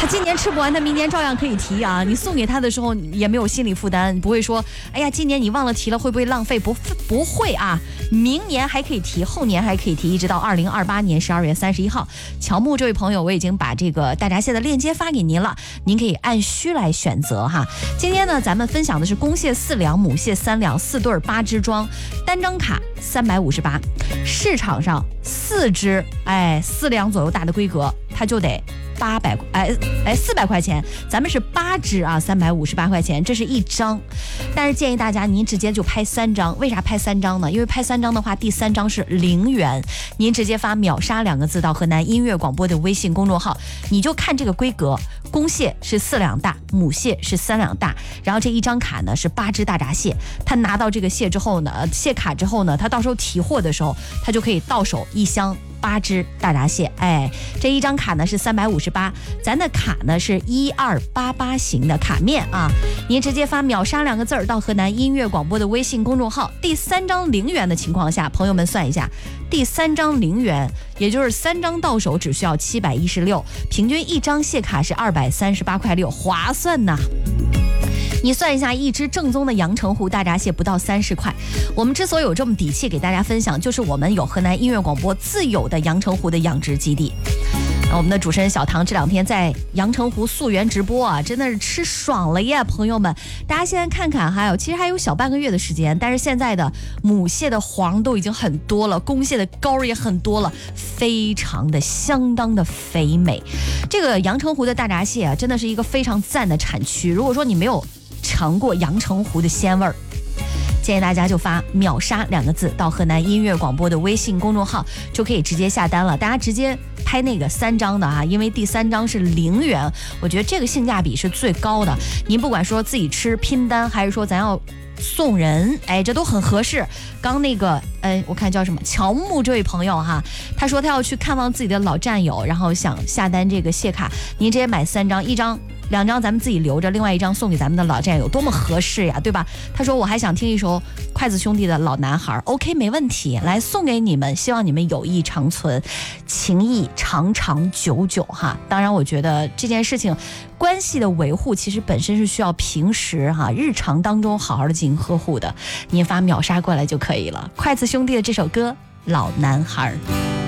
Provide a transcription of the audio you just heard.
他今年吃不完，他明年照样可以提啊。你送给他的时候也没有心理负担，不会说，哎呀，今年你忘了提了，会不会浪费？不会啊，明年还可以提，后年还可以提，一直到2028年12月31号。乔木这位朋友，我已经把这个大闸蟹的链接发给您了，您可以按需来选择哈。今天呢，咱们分享的是公蟹4两，母蟹3两，4对8只装，单张卡358，市场上4只4两左右大的规格，它就得400块钱，咱们是8只啊，358块钱，这是一张。但是建议大家您直接就拍3张，为啥拍3张呢？因为拍3张的话，第3张是0元，您直接发秒杀2个字到河南音乐广播的微信公众号，你就看这个规格，公蟹是4两大，母蟹是3两大，然后这一张卡呢是8只大闸蟹，他拿到这个蟹之后呢，蟹卡之后呢，他到时候提货的时候，他就可以到手1箱8只大闸蟹，这一张卡呢是358，咱的卡呢是1288型的卡面啊，您直接发秒杀2个字到河南音乐广播的微信公众号，第3张0元的情况下，朋友们算一下，第3张0元，也就是3张到手只需要716，平均一张蟹卡是238块6，划算呐。你算一下，一只正宗的阳澄湖大闸蟹不到30块。我们之所以有这么底气给大家分享，就是我们有河南音乐广播自有的阳澄湖的养殖基地。我们的主持人小唐这2天在阳澄湖溯源直播啊，真的是吃爽了耶，朋友们！大家现在看看，其实还有小半个月的时间，但是现在的母蟹的黄都已经很多了，公蟹的膏也很多了，非常的相当的肥美。这个阳澄湖的大闸蟹啊，真的是一个非常赞的产区。如果说你没有尝过阳澄湖的鲜味儿，建议大家就发秒杀2个字到河南音乐广播的微信公众号，就可以直接下单了。大家直接拍那个3张的啊，因为第3张是0元，我觉得这个性价比是最高的。您不管说自己吃拼单，还是说咱要送人，这都很合适。刚那个我看叫什么乔木这位朋友哈，他说他要去看望自己的老战友，然后想下单这个蟹卡，您直接买3张，1张2张咱们自己留着，另外1张送给咱们的老战友，多么合适呀，对吧？他说我还想听一首筷子兄弟的老男孩 ，OK 没问题，来送给你们，希望你们友谊长存，情谊长长久久哈。当然我觉得这件事情关系的维护其实本身是需要平时日常当中好好的进行呵护的，您发秒杀过来就可以了。筷子兄弟的这首歌老男孩。